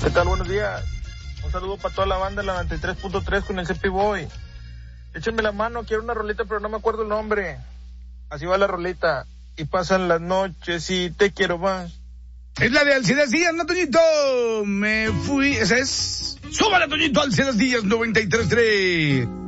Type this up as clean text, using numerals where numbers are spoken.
¿Qué tal? Buenos días. Un saludo para toda la banda de la 93.3 con el Cepi Boy. Échenme la mano, quiero una rolita, pero no me acuerdo el nombre. Así va la rolita. Y pasan las noches y te quiero más. Es la de Alcides Díaz, ¿no, Toñito? Me fui, esa es. ¡Súbale, Toñito, Alcides Díaz 93.3!